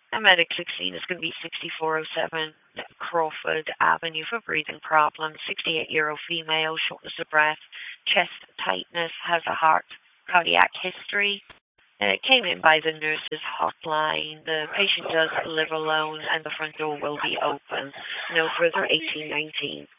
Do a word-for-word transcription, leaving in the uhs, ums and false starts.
A medic sixteen is going to be sixty-four oh seven Crawford Avenue for breathing problems. sixty-eight-year-old female, shortness of breath, chest tightness, has a heart cardiac history. And it came in by the nurse's hotline. The patient does live alone and the front door will be open. No further eighteen nineteen.